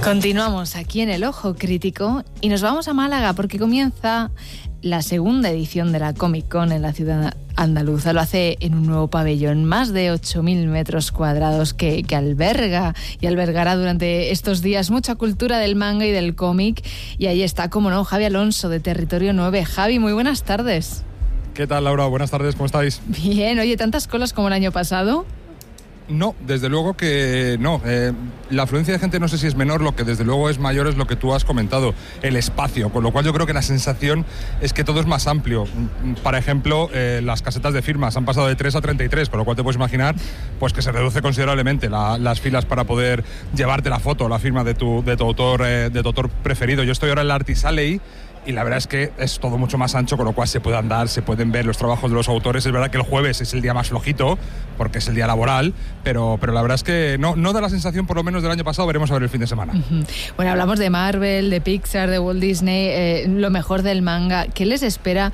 Continuamos aquí en El Ojo Crítico y nos vamos a Málaga porque comienza la segunda edición de la Comic Con en la ciudad andaluza. Lo hace en un nuevo pabellón, más de 8.000 metros cuadrados que alberga y albergará durante estos días mucha cultura del manga y del cómic. Y ahí está, como no, Javi Alonso de Territorio 9. Javi, muy buenas tardes. ¿Qué tal, Laura? Buenas tardes, ¿cómo estáis? Bien, oye, ¿tantas colas como el año pasado? No, desde luego que no. La afluencia de gente no sé si es menor, lo que desde luego es mayor es lo que tú has comentado, el espacio, con lo cual yo creo que la sensación es que todo es más amplio. Por ejemplo, las casetas de firmas han pasado de 3 a 33, con lo cual te puedes imaginar pues que se reduce considerablemente las filas para poder llevarte la foto, la firma de tu autor preferido. Yo estoy ahora en la Artis Alley y la verdad es que es todo mucho más ancho, con lo cual se puede andar, se pueden ver los trabajos de los autores. Es verdad que el jueves es el día más flojito, porque es el día laboral, pero la verdad es que no da la sensación, por lo menos del año pasado. Veremos a ver el fin de semana. Bueno, hablamos de Marvel, de Pixar, de Walt Disney, lo mejor del manga. ¿Qué les espera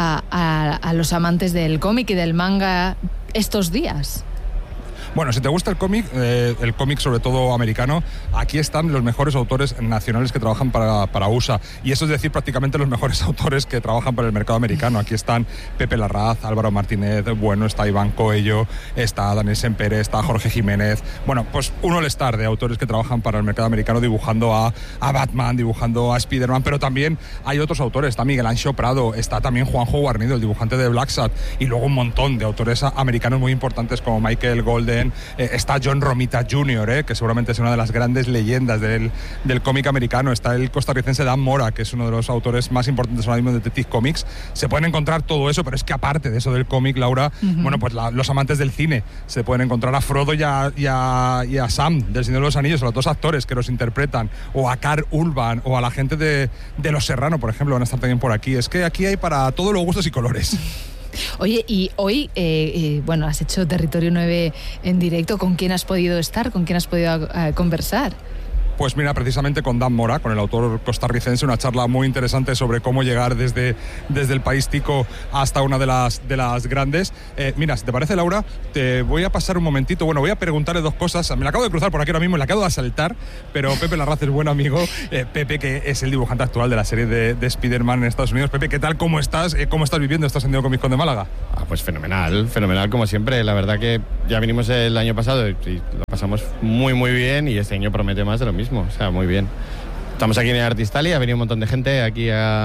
a los amantes del cómic y del manga estos días? Bueno, si te gusta el cómic sobre todo americano, aquí están los mejores autores nacionales que trabajan para USA. Y eso es decir, prácticamente los mejores autores que trabajan para el mercado americano. Aquí están Pepe Larraz, Álvaro Martínez, bueno, está Iván Coello, está Daniel Sempere, está Jorge Jiménez. Bueno, pues un all-star de autores que trabajan para el mercado americano dibujando a Batman, dibujando a Spider-Man, pero también hay otros autores. Está Miguel Anxo Prado, está también Juanjo Guarnido, el dibujante de Black Sad, y luego un montón de autores americanos muy importantes como Michael Golden. Está John Romita Jr., que seguramente es una de las grandes leyendas del cómic americano. Está el costarricense Dan Mora, que es uno de los autores más importantes ahora mismo de Detective Comics. Se pueden encontrar todo eso, pero es que aparte de eso del cómic, Laura, bueno, pues los amantes del cine se pueden encontrar a Frodo y a Sam del Señor de los Anillos, a los dos actores que los interpretan, o a Karl Urban, o a la gente de Los Serrano, por ejemplo, van a estar también por aquí. Es que aquí hay para todos los gustos y colores. Oye, y hoy, bueno, has hecho Territorio 9 en directo. ¿Con quién has podido estar? ¿Con quién has podido conversar? Pues mira, precisamente con Dan Mora, con el autor costarricense, una charla muy interesante sobre cómo llegar desde el país tico hasta una de las grandes. Mira, si te parece, Laura, te voy a pasar un momentito. Bueno, voy a preguntarle dos cosas. Me la acabo de cruzar por aquí ahora mismo, me la acabo de asaltar, pero Pepe Larraz es buen amigo. Pepe, que es el dibujante actual de la serie de Spider-Man en Estados Unidos. Pepe, ¿qué tal? ¿Cómo estás? ¿Cómo estás viviendo esta San Diego Comic Con de Málaga? Pues fenomenal como siempre. La verdad que ya vinimos el año pasado y lo pasamos muy, muy bien, y este año promete más de lo mismo. O sea, muy bien. Estamos aquí en el Artis Alley, ha venido un montón de gente aquí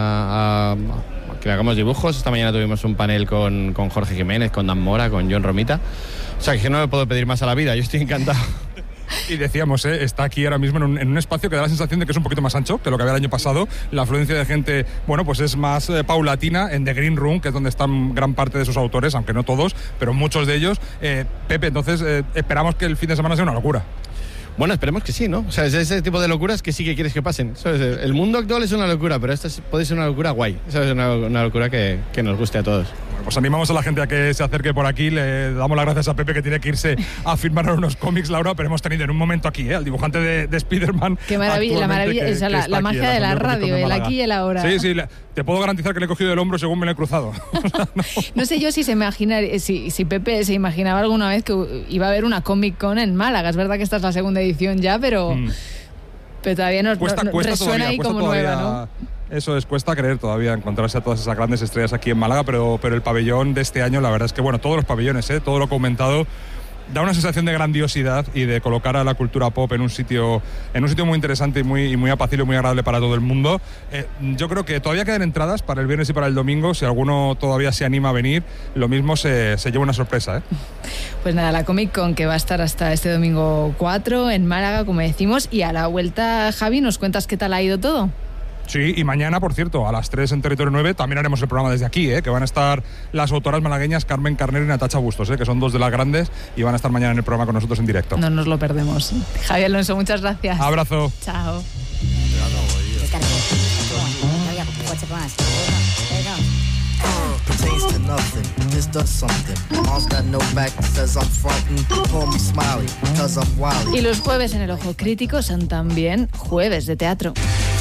a que hagamos dibujos. Esta mañana tuvimos un panel con Jorge Jiménez, con Dan Mora, con John Romita. O sea, que no me puedo pedir más a la vida, yo estoy encantado. Y decíamos, está aquí ahora mismo en un espacio que da la sensación de que es un poquito más ancho que lo que había el año pasado. La afluencia de gente, bueno, pues es más paulatina en The Green Room, que es donde están gran parte de sus autores, aunque no todos, pero muchos de ellos. Pepe, entonces esperamos que el fin de semana sea una locura. Bueno, esperemos que sí, ¿no? O sea, es ese tipo de locuras que sí que quieres que pasen, ¿sabes? El mundo actual es una locura, pero esta puede ser una locura guay, ¿sabes? Una locura que nos guste a todos. Bueno, pues animamos a la gente a que se acerque por aquí. Le damos las gracias a Pepe, que tiene que irse a firmar unos cómics, Laura, pero hemos tenido en un momento aquí al dibujante de Spider-Man. Qué maravilla, la maravilla, la magia de la radio, el aquí y el ahora. Sí, te puedo garantizar que le he cogido del hombro según me lo he cruzado. No sé yo si si Pepe se imaginaba alguna vez que iba a haber una Comic Con en Málaga. Es verdad que esta es la segunda edición ya, pero todavía nos resuena todavía, ahí como todavía, nueva, ¿no? Eso es, cuesta creer todavía encontrarse a todas esas grandes estrellas aquí en Málaga, pero el pabellón de este año, la verdad es que, bueno, todos los pabellones, todo lo que ha aumentado, da una sensación de grandiosidad y de colocar a la cultura pop en un sitio muy interesante y muy apacible y muy agradable para todo el mundo. Yo creo que todavía quedan entradas para el viernes y para el domingo. Si alguno todavía se anima a venir, lo mismo se lleva una sorpresa. Pues nada, la Comic Con, que va a estar hasta este domingo 4 en Málaga, como decimos, y a la vuelta, Javi, ¿nos cuentas qué tal ha ido todo? Sí, y mañana, por cierto, a las 3 en Territorio 9 también haremos el programa desde aquí, que van a estar las autoras malagueñas Carmen Carnero y Natacha Bustos, que son dos de las grandes, y van a estar mañana en el programa con nosotros en directo. No nos lo perdemos. Javi Alonso, muchas gracias. Abrazo. Chao. Y los jueves en El Ojo Crítico son también jueves de teatro.